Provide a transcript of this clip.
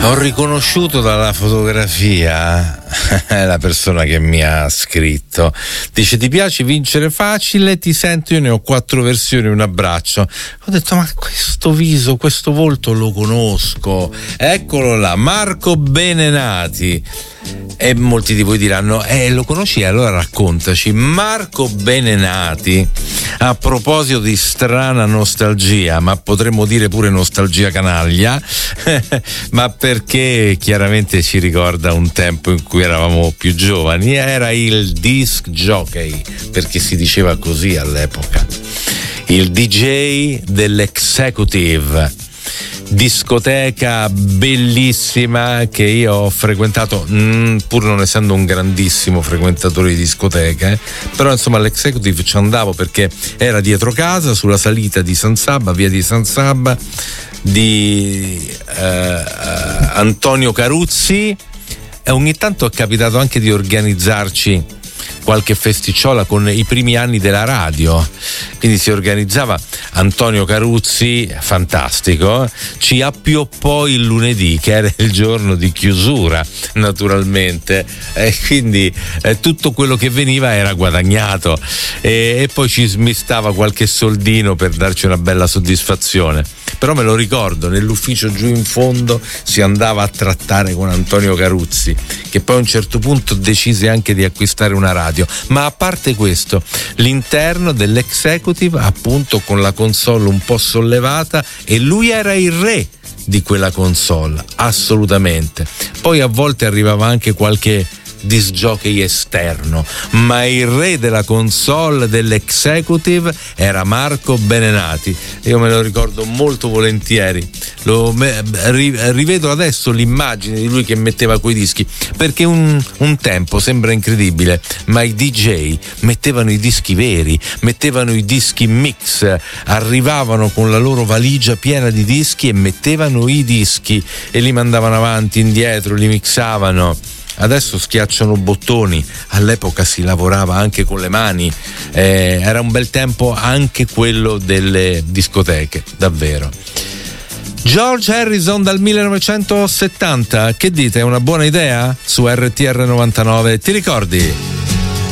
Ho riconosciuto dalla fotografia la persona che mi ha scritto. Dice: ti piace Vincere Facile? Ti sento, io ne ho 4 versioni, un abbraccio. Ho detto: ma questo viso, questo volto lo conosco. Eccolo là, Marco Benenati. E molti di voi diranno: lo conosci? Allora raccontaci. Marco Benenati, a proposito di strana nostalgia, ma potremmo dire pure nostalgia canaglia, ma perché chiaramente ci ricorda un tempo in cui eravamo più giovani. Era il disc jockey, perché si diceva così all'epoca, il DJ dell'Executive, discoteca bellissima che io ho frequentato, pur non essendo un grandissimo frequentatore di discoteche, però insomma all'Executive ci andavo perché era dietro casa, sulla salita di San Sabba, via di San Sabba, di Antonio Caruzzi, e ogni tanto è capitato anche di organizzarci qualche festicciola con i primi anni della radio, quindi si organizzava. Antonio Caruzzi, fantastico, ci appioppò il lunedì, che era il giorno di chiusura naturalmente, e quindi tutto quello che veniva era guadagnato, e poi ci smistava qualche soldino per darci una bella soddisfazione. Però me lo ricordo, nell'ufficio giù in fondo si andava a trattare con Antonio Caruzzi, che poi a un certo punto decise anche di acquistare una radio. Ma a parte questo, l'interno dell'Executive, appunto, con la console un po' sollevata, e lui era il re di quella console, assolutamente. Poi a volte arrivava anche qualche disc jockey esterno, ma il re della console dell'Executive era Marco Benenati. Io me lo ricordo molto volentieri, rivedo adesso l'immagine di lui che metteva quei dischi, perché un tempo, sembra incredibile, ma i DJ mettevano i dischi veri, mettevano i dischi mix, arrivavano con la loro valigia piena di dischi e mettevano i dischi e li mandavano avanti, indietro, li mixavano. Adesso schiacciano bottoni, all'epoca si lavorava anche con le mani, era un bel tempo anche quello delle discoteche, davvero. George Harrison dal 1970, che dite, è una buona idea? Su RTR 99, ti ricordi?